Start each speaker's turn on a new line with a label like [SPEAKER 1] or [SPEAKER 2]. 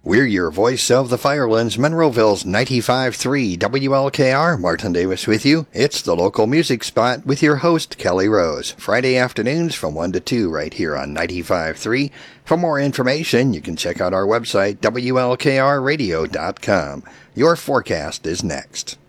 [SPEAKER 1] We're your voice of the Firelands, Monroeville's 95.3 WLKR. Martin Davis with you. It's the local music spot with your host, Kelly Rose. Friday afternoons from 1 to 2 right here on 95.3. For more information, you can check out our website, WLKRradio.com. Your forecast is next.